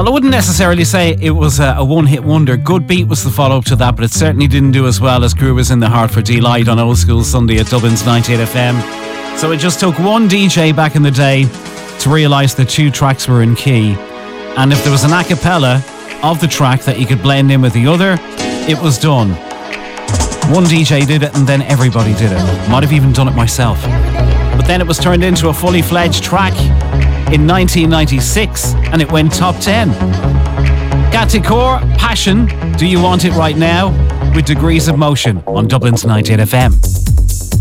Well, I wouldn't necessarily say it was a one-hit wonder. Good Beat was the follow-up to that, but it certainly didn't do as well as Groover's in the Heart for Delight on Old School Sunday at Dublin's 98 FM. So it just took one DJ back in the day to realise that two tracks were in key. And if there was an a cappella of the track that you could blend in with the other, it was done. One DJ did it and then everybody did it. Might have even done it myself. But then it was turned into a fully fledged track in 1996 and it went top 10. Gatikor, Passion, Do You Want It Right Now? With Degrees of Motion on Dublin's 98 FM.